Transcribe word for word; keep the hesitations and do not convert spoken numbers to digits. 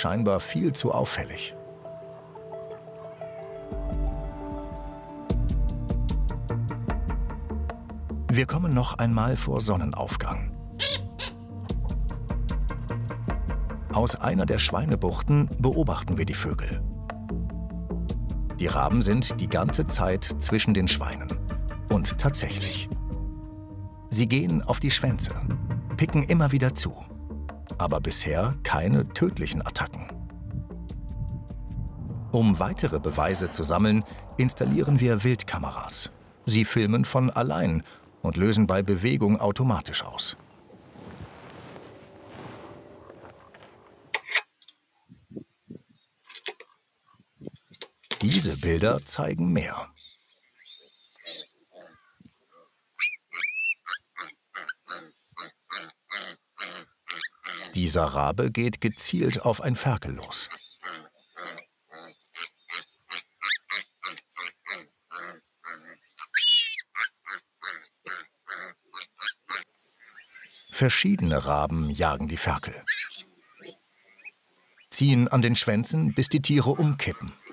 scheinbar viel zu auffällig. Wir kommen noch einmal vor Sonnenaufgang. Aus einer der Schweinebuchten beobachten wir die Vögel. Die Raben sind die ganze Zeit zwischen den Schweinen. Und tatsächlich. Sie gehen auf die Schwänze, picken immer wieder zu. Aber bisher keine tödlichen Attacken. Um weitere Beweise zu sammeln, installieren wir Wildkameras. Sie filmen von allein und lösen bei Bewegung automatisch aus. Diese Bilder zeigen mehr. Dieser Rabe geht gezielt auf ein Ferkel los. Verschiedene Raben jagen die Ferkel. Ziehen an den Schwänzen, bis die Tiere umkippen.